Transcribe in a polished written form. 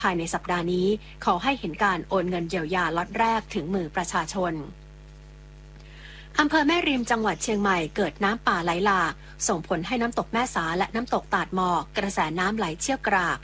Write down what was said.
ภายในสัปดาห์นี้ขอให้เห็นการโอนเงินเยียวยาล็อตแรกถึงมือประชาชนอำเภอแม่ริมจังหวัดเชียงใหม่เกิดน้ำป่าไหลหลากส่งผลให้น้ำตกแม่สาและน้ำตกตาดหมอกกระแสน้ำไหลเชี่ยวกราก